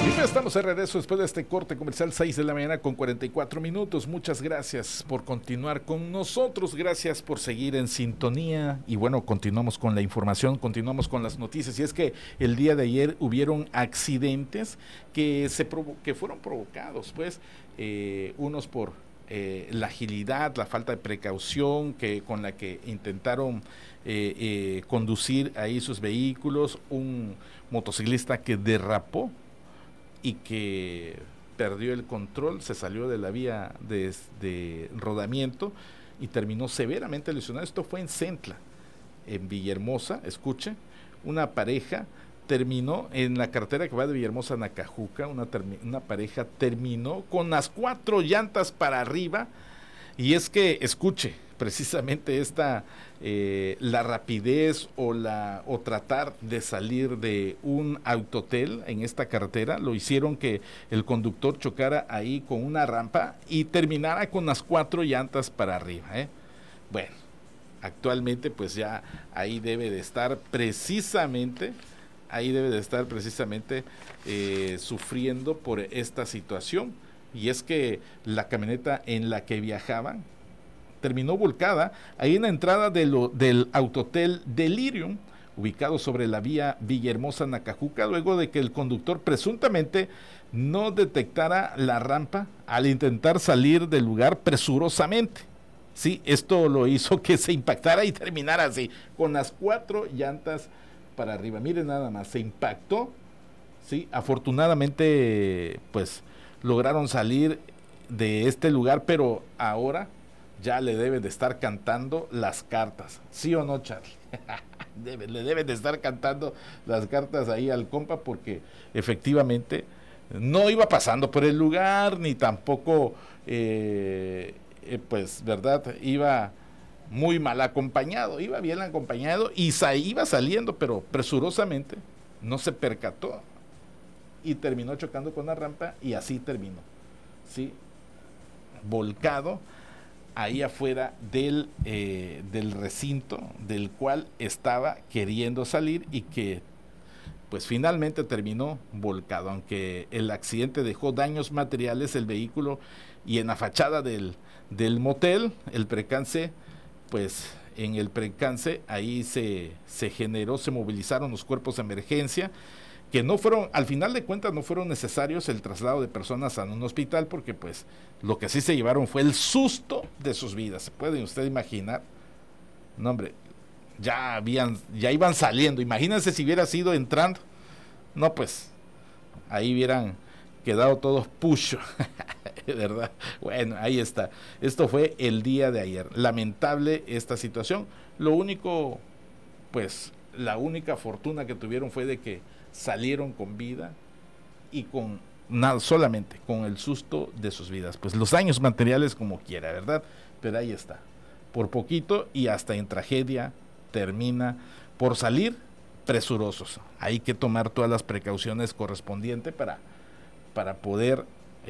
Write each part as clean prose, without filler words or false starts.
Ya estamos de regreso después de este corte comercial, 6 de la mañana con 44 minutos. Muchas gracias por continuar con nosotros, gracias por seguir en sintonía. Y bueno, continuamos con la información, continuamos con las noticias. Y es que el día de ayer hubieron accidentes que fueron provocados, pues, unos por la agilidad, la falta de precaución con la que intentaron conducir ahí sus vehículos. Un motociclista que derrapó y que perdió el control, se salió de la vía de rodamiento y terminó severamente lesionado. Esto fue en Centla, en Villahermosa. Escuche, una pareja terminó en la carretera que va de Villahermosa a Nacajuca. Una pareja terminó con las 4 llantas para arriba. Y es que, escuche, precisamente la rapidez o tratar de salir de un autotel en esta carretera lo hicieron que el conductor chocara ahí con una rampa y terminara con las 4 llantas para arriba, ¿eh? Bueno, actualmente pues ya ahí debe de estar precisamente sufriendo por esta situación. Y es que la camioneta en la que viajaban terminó volcada ahí en la entrada del autotel Delirium, ubicado sobre la vía Villahermosa-Nacajuca, luego de que el conductor presuntamente no detectara la rampa al intentar salir del lugar presurosamente. Sí, esto lo hizo que se impactara y terminara así, con las 4 llantas para arriba. Miren nada más, se impactó, sí, afortunadamente pues lograron salir de este lugar, pero ahora ya le deben de estar cantando las cartas, ¿sí o no, Charlie? Le deben de estar cantando las cartas ahí al compa, porque efectivamente no iba pasando por el lugar, ni tampoco pues, ¿verdad? Iba muy mal acompañado, iba bien acompañado y iba saliendo, pero presurosamente no se percató y terminó chocando con la rampa y así terminó, ¿sí? Volcado ahí afuera del recinto del cual estaba queriendo salir y que pues finalmente terminó volcado. Aunque el accidente dejó daños materiales, el vehículo y en la fachada del motel, el percance, pues en el percance ahí se movilizaron los cuerpos de emergencia, que no fueron, al final de cuentas no fueron necesarios el traslado de personas a un hospital, porque pues lo que sí se llevaron fue el susto de sus vidas. ¿Se puede usted imaginar? No, hombre, ya iban saliendo. Imagínense si hubiera sido entrando. No, pues ahí hubieran quedado todos pucho. ¿Verdad? Bueno, ahí está. Esto fue el día de ayer. Lamentable esta situación. Lo único, pues, la única fortuna que tuvieron fue de que salieron con vida y con nada, solamente con el susto de sus vidas. Pues los daños materiales como quiera, ¿verdad? Pero ahí está. Por poquito y hasta en tragedia termina por salir presurosos. Hay que tomar todas las precauciones correspondientes para poder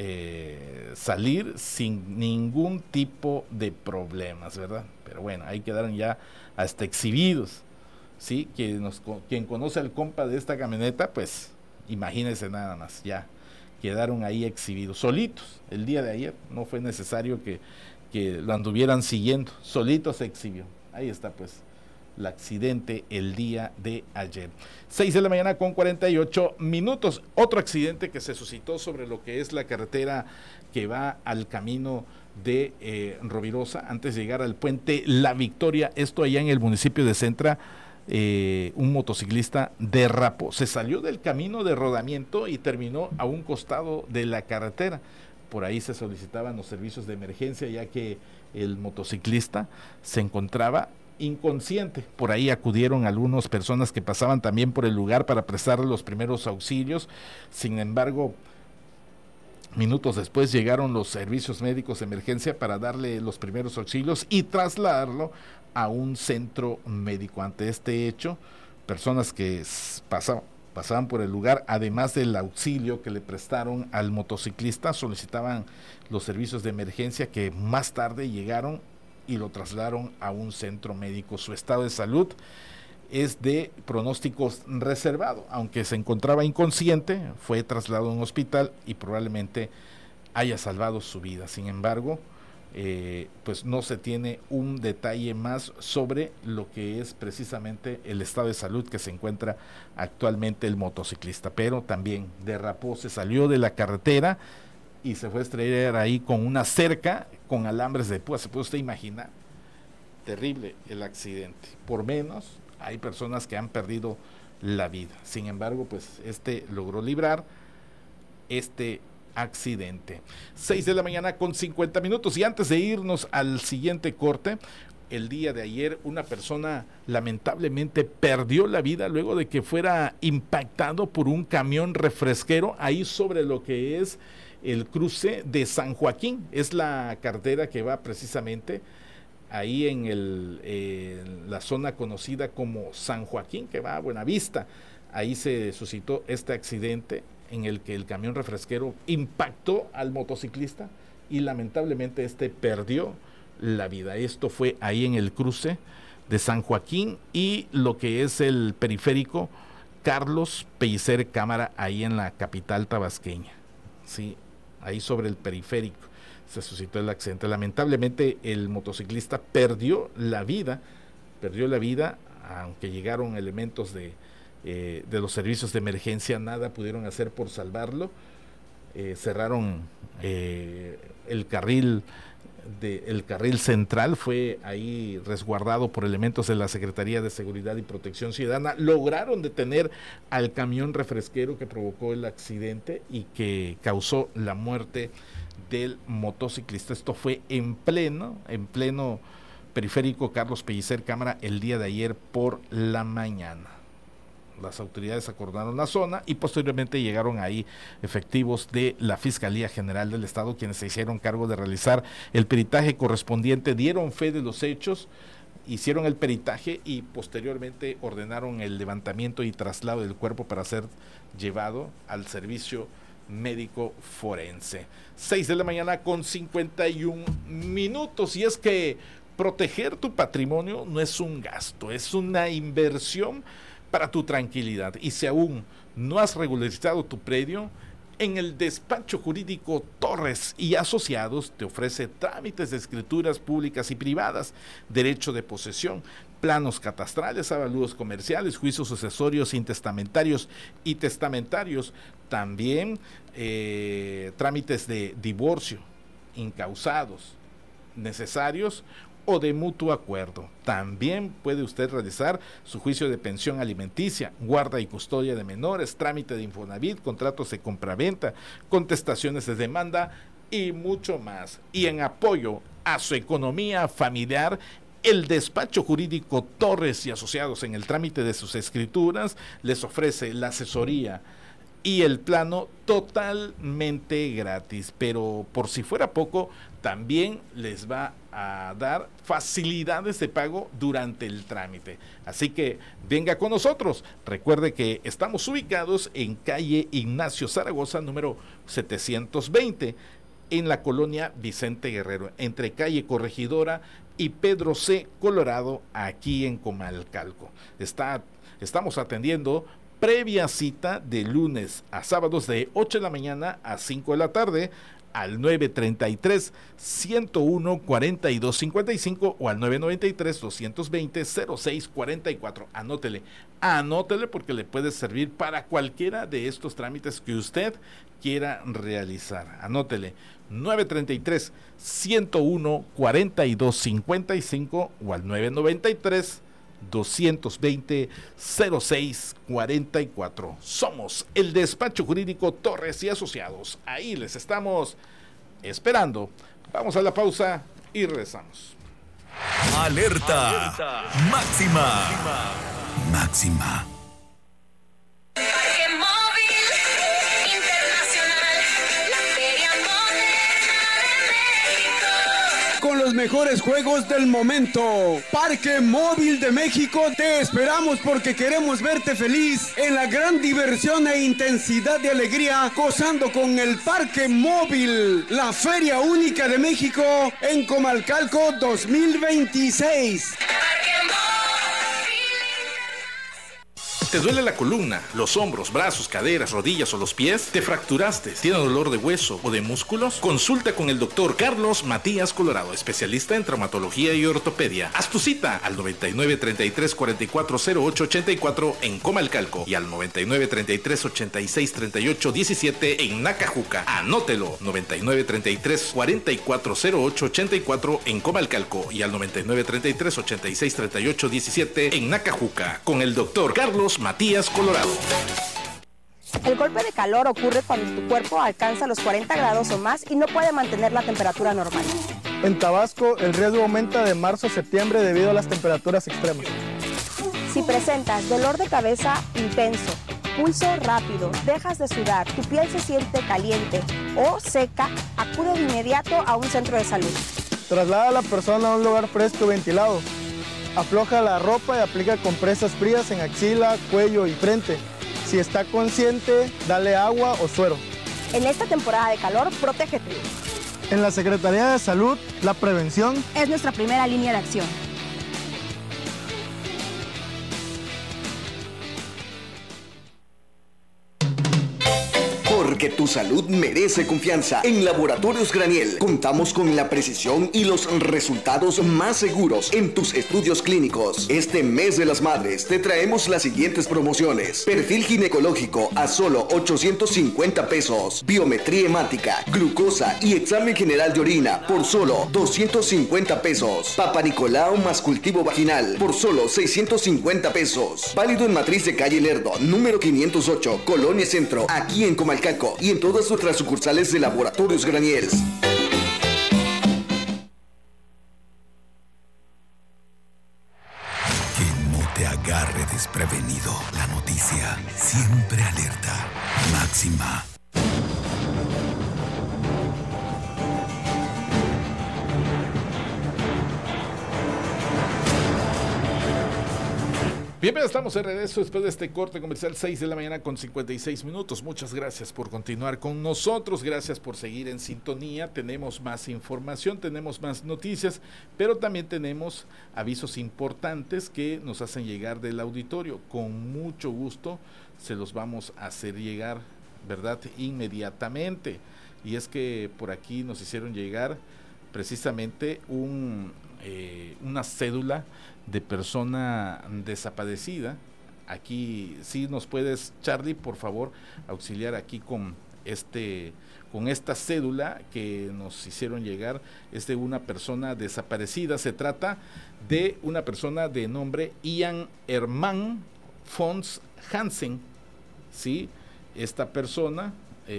salir sin ningún tipo de problemas, ¿verdad? Pero bueno, ahí quedaron ya hasta exhibidos, ¿sí? Quien conoce al compa de esta camioneta, pues imagínense nada más, ya quedaron ahí exhibidos, solitos. El día de ayer no fue necesario que lo anduvieran siguiendo, solito se exhibió. Ahí está pues el accidente el día de ayer. 6 de la mañana con 48 minutos. Otro accidente que se suscitó sobre lo que es la carretera que va al camino de Rovirosa, antes de llegar al puente La Victoria, esto allá en el municipio de Centra. Un motociclista derrapó, se salió del camino de rodamiento y terminó a un costado de la carretera. Por ahí se solicitaban los servicios de emergencia, ya que el motociclista se encontraba inconsciente. Por ahí acudieron algunas personas que pasaban también por el lugar para prestarle los primeros auxilios. Sin embargo, minutos después llegaron los servicios médicos de emergencia para darle los primeros auxilios y trasladarlo a un centro médico. Ante este hecho, personas que pasaban por el lugar, además del auxilio que le prestaron al motociclista, solicitaban los servicios de emergencia, que más tarde llegaron y lo trasladaron a un centro médico. Su estado de salud es de pronósticos reservado. Aunque se encontraba inconsciente, fue trasladado a un hospital y probablemente haya salvado su vida. Sin embargo, pues no se tiene un detalle más sobre lo que es precisamente el estado de salud que se encuentra actualmente el motociclista, pero también derrapó, se salió de la carretera y se fue a estrellar ahí con una cerca con alambres de púa. Se puede usted imaginar, terrible el accidente. Por menos hay personas que han perdido la vida. Sin embargo, pues logró librar este accidente. 6 de la mañana con 50 minutos. Y antes de irnos al siguiente corte, el día de ayer una persona lamentablemente perdió la vida luego de que fuera impactado por un camión refresquero ahí sobre lo que es el cruce de San Joaquín. Es la carretera que va precisamente ahí en la zona conocida como San Joaquín, que va a Buenavista. Ahí se suscitó este accidente en el que el camión refresquero impactó al motociclista y lamentablemente perdió la vida. Esto fue ahí en el cruce de San Joaquín y lo que es el periférico Carlos Pellicer Cámara, ahí en la capital tabasqueña. Sí, ahí sobre el periférico se suscitó el accidente. Lamentablemente el motociclista perdió la vida, aunque llegaron elementos de los servicios de emergencia, nada pudieron hacer por salvarlo. Cerraron el carril central, fue ahí resguardado por elementos de la Secretaría de Seguridad y Protección Ciudadana. Lograron detener al camión refresquero que provocó el accidente y que causó la muerte del motociclista. Esto fue en pleno periférico Carlos Pellicer Cámara el día de ayer por la mañana. Las autoridades acordaron la zona y posteriormente llegaron ahí efectivos de la Fiscalía General del Estado, quienes se hicieron cargo de realizar el peritaje correspondiente, dieron fe de los hechos, hicieron el peritaje y posteriormente ordenaron el levantamiento y traslado del cuerpo para ser llevado al servicio médico forense. 6 de la mañana con 51 minutos. Y es que proteger tu patrimonio no es un gasto, es una inversión para tu tranquilidad. Y si aún no has regularizado tu predio, en el despacho jurídico Torres y Asociados te ofrece trámites de escrituras públicas y privadas, derecho de posesión, planos catastrales, avalúos comerciales, juicios sucesorios, intestamentarios y testamentarios, también trámites de divorcio, incausados, necesarios o de mutuo acuerdo. También puede usted realizar su juicio de pensión alimenticia, guarda y custodia de menores, trámite de Infonavit, contratos de compraventa, contestaciones de demanda y mucho más. Y en apoyo a su economía familiar, el despacho jurídico Torres y Asociados, en el trámite de sus escrituras, les ofrece la asesoría y el plano totalmente gratis. Pero por si fuera poco, también les va a dar facilidades de pago durante el trámite. Así que venga con nosotros. Recuerde que estamos ubicados en calle Ignacio Zaragoza, número 720, en la colonia Vicente Guerrero, entre calle Corregidora y Pedro C. Colorado, aquí en Comalcalco. Estamos atendiendo previa cita de lunes a sábados de 8 de la mañana a 5 de la tarde al 933-101-4255 o al 993-220-0644. Anótele porque le puede servir para cualquiera de estos trámites que usted quiera realizar. Anótele 933-101-4255 o al 993-220-0644. Somos el despacho jurídico Torres y Asociados. Ahí les estamos esperando. Vamos a la pausa y regresamos. Alerta. Máxima. Máxima. Parque Móvil Internacional, la feria moderna de México. Con los mejores juegos del momento. Parque Móvil de México, te esperamos porque queremos verte feliz en la gran diversión e intensidad de alegría, gozando con el Parque Móvil, la feria única de México en Comalcalco 2026. Parque Móvil ¿Te duele la columna, los hombros, brazos, caderas, rodillas o los pies? ¿Te fracturaste? ¿Tiene dolor de hueso o de músculos? Consulta con el doctor Carlos Matías Colorado, especialista en traumatología y ortopedia. Haz tu cita al 99 33 44 08 84 en Comalcalco y al 99 33 86 38 17 en Nacajuca. Anótelo, 99 33 44 08 84 en Comalcalco y al 99 33 86 38 17 en Nacajuca con el doctor Carlos Matías Colorado. El golpe de calor ocurre cuando tu cuerpo alcanza los 40 grados o más y no puede mantener la temperatura normal. En Tabasco, el riesgo aumenta de marzo a septiembre debido a las temperaturas extremas. Si presentas dolor de cabeza intenso, pulso rápido, dejas de sudar, tu piel se siente caliente o seca, acude de inmediato a un centro de salud. Traslada a la persona a un lugar fresco y ventilado. Afloja la ropa y aplica compresas frías en axila, cuello y frente. Si está consciente, dale agua o suero. En esta temporada de calor, protégete. En la Secretaría de Salud, la prevención es nuestra primera línea de acción. Porque tu salud merece confianza. En Laboratorios Graniel contamos con la precisión y los resultados más seguros en tus estudios clínicos. Este mes de las madres te traemos las siguientes promociones: perfil ginecológico a solo 850 pesos, biometría hemática, glucosa y examen general de orina por solo 250 pesos, Papa Nicolau más cultivo vaginal por solo 650 pesos. Válido en Matriz de Calle Lerdo, número 508, Colonia Centro, aquí en Comalcalco y en todas nuestras sucursales de Laboratorios Graniel. Que no te agarre desprevenido. La noticia siempre alerta. Máxima. Bien, ya estamos de regreso después de este corte comercial, 6 de la mañana con 56 minutos. Muchas gracias por continuar con nosotros, gracias por seguir en sintonía. Tenemos más información, tenemos más noticias, pero también tenemos avisos importantes que nos hacen llegar del auditorio. Con mucho gusto se los vamos a hacer llegar, ¿verdad?, inmediatamente. Y es que por aquí nos hicieron llegar precisamente una cédula de persona desaparecida. Aquí sí nos puedes, Charlie, por favor, auxiliar aquí con esta cédula que nos hicieron llegar. Es de una persona desaparecida. Se trata de una persona de nombre Ian Herman Fons Hansen. Sí, esta persona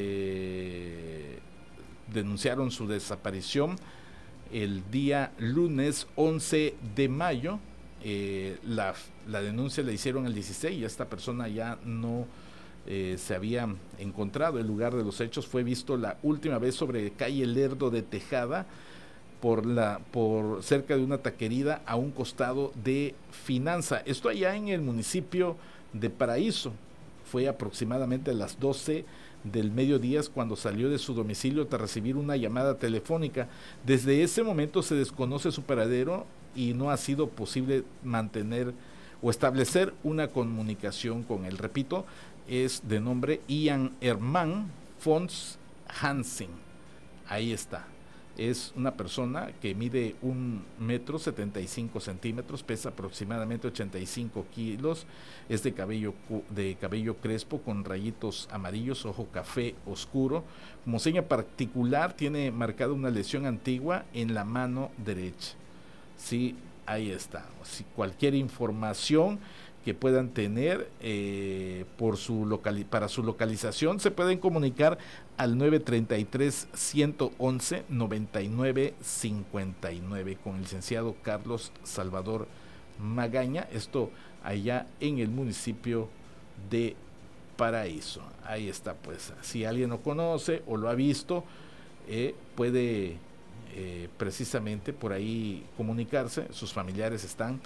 denunciaron su desaparición el día lunes 11 de mayo. La denuncia la hicieron el 16 y esta persona ya no se había encontrado. El lugar de los hechos fue visto la última vez sobre calle Lerdo de Tejada, por cerca de una taquería a un costado de Finanza. Esto allá en el municipio de Paraíso. Fue aproximadamente a las 12 del mediodía cuando salió de su domicilio tras recibir una llamada telefónica. Desde ese momento se desconoce su paradero y no ha sido posible mantener o establecer una comunicación con él. Repito, es de nombre Ian Herman Fons Hansen. Ahí está. Es una persona que mide 1,75 m, pesa aproximadamente 85 kilos, es de cabello crespo con rayitos amarillos, ojo café oscuro. Como seña particular tiene marcada una lesión antigua en la mano derecha. Sí, ahí está. Si cualquier información que puedan tener para su localización, se pueden comunicar al 933-111-9959 con el licenciado Carlos Salvador Magaña, esto allá en el municipio de Paraíso. Ahí está, pues, si alguien lo conoce o lo ha visto, puede precisamente por ahí comunicarse. Sus familiares están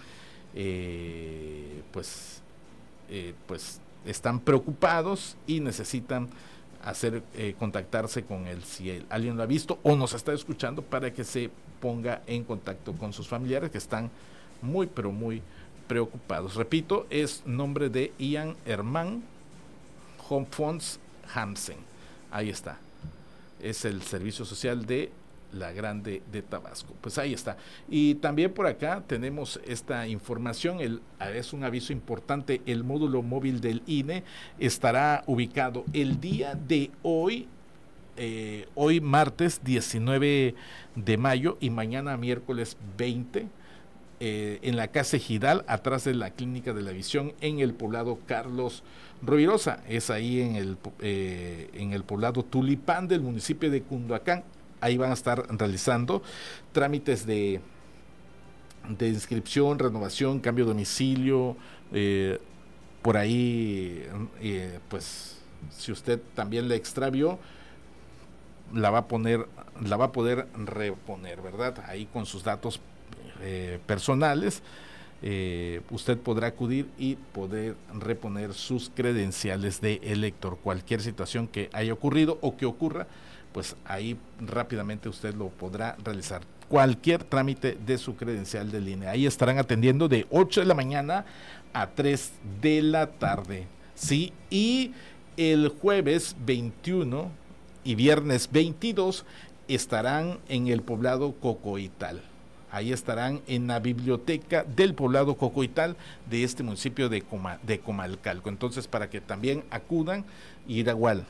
están preocupados y necesitan contactarse con él. Si alguien lo ha visto o nos está escuchando, para que se ponga en contacto con sus familiares, que están muy pero muy preocupados. Repito, es nombre de Ian Herman Homfons Hansen. Ahí está. Es el servicio social de La Grande de Tabasco. Pues ahí está. Y también por acá tenemos esta información, es un aviso importante, el módulo móvil del INE estará ubicado el día de hoy, hoy martes 19 de mayo y mañana miércoles 20, en la Casa Ejidal, atrás de la Clínica de la Visión, en el poblado Carlos Rovirosa. Es ahí en el poblado Tulipán del municipio de Cunduacán. Ahí van a estar realizando trámites de inscripción, renovación, cambio de domicilio, por ahí, pues, si usted también la extravió, la va a poder reponer, ¿verdad? Ahí con sus datos personales, usted podrá acudir y poder reponer sus credenciales de elector. Cualquier situación que haya ocurrido o que ocurra, pues ahí rápidamente usted lo podrá realizar. Cualquier trámite de su credencial de línea. Ahí estarán atendiendo de 8 de la mañana a 3 de la tarde. ¿Sí? Y el jueves 21 y viernes 22 estarán en el poblado Cocoital. Ahí estarán en la biblioteca del poblado Cocoital de este municipio de Comalcalco. Entonces, para que también acudan, y igual,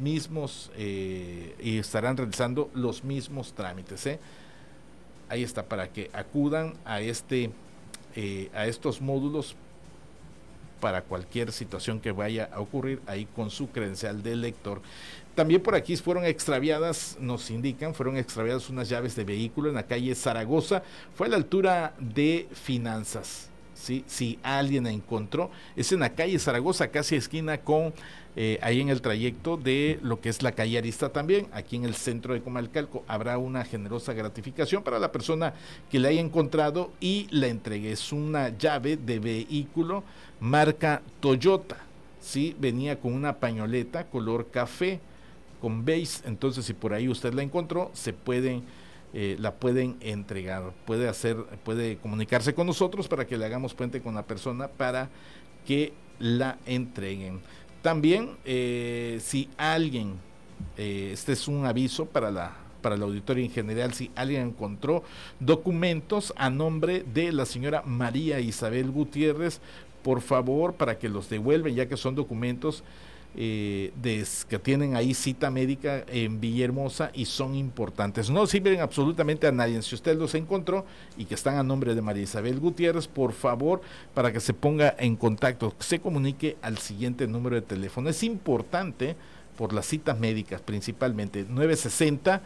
y estarán realizando los mismos trámites. Ahí está, para que acudan a estos módulos para cualquier situación que vaya a ocurrir ahí con su credencial de elector. También por aquí fueron extraviadas unas llaves de vehículo en la calle Zaragoza, fue a la altura de Finanzas, ¿sí? Si alguien la encontró, es en la calle Zaragoza, casi esquina con, ahí en el trayecto de lo que es la calle Arista también, aquí en el centro de Comalcalco, habrá una generosa gratificación para la persona que la haya encontrado y la entregue. Es una llave de vehículo marca Toyota, ¿sí? Venía con una pañoleta color café, con beige. Entonces, si por ahí usted la encontró, la pueden entregar, puede comunicarse con nosotros para que le hagamos puente con la persona para que la entreguen. También, si alguien, este es un aviso para el auditorio en general, si alguien encontró documentos a nombre de la señora María Isabel Gutiérrez, por favor, para que los devuelven, ya que son documentos que tienen ahí cita médica en Villahermosa y son importantes, no sirven absolutamente a nadie. Si usted los encontró y que están a nombre de María Isabel Gutiérrez, por favor, para que se ponga en contacto, se comunique al siguiente número de teléfono. Es importante por las citas médicas, principalmente 960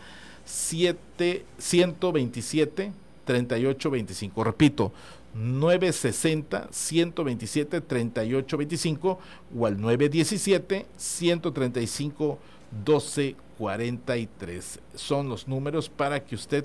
127 3825, repito, 960-127-3825 o al 917-135-1243. Son los números para que usted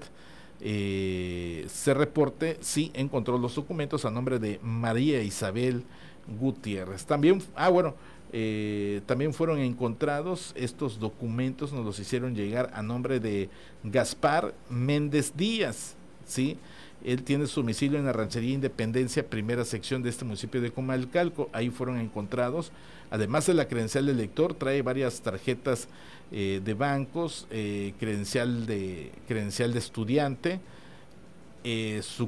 se reporte si encontró los documentos a nombre de María Isabel Gutiérrez. También, también fueron encontrados estos documentos, nos los hicieron llegar a nombre de Gaspar Méndez Díaz, ¿sí? Él tiene su domicilio en la Ranchería Independencia, primera sección de este municipio de Comalcalco. Ahí fueron encontrados, además de la credencial de elector, trae varias tarjetas de bancos, credencial de estudiante, su